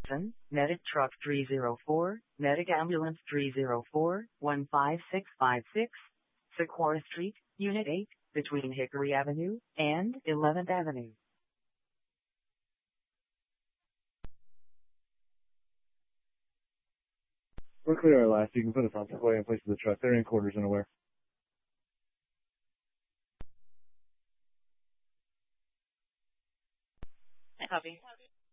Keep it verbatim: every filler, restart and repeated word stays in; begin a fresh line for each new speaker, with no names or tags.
Hudson, Medic Truck three zero four, Medic Ambulance three zero four, one five six five six, Sequoia Street, Unit eight, between Hickory Avenue and eleventh Avenue.
We're clear our last. You can put us on Sequoia in place of the truck. They're in quarters and aware.
Copy.